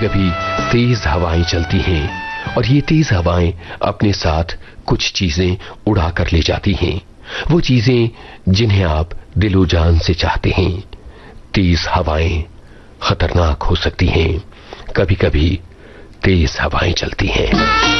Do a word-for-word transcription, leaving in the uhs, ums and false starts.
कभी तेज हवाएं चलती हैं और ये तेज हवाएं अपने साथ कुछ चीजें उड़ा कर ले जाती हैं, वो चीजें जिन्हें आप दिलो जान से चाहते हैं। तेज हवाएं खतरनाक हो सकती हैं, कभी कभी तेज हवाएं चलती हैं।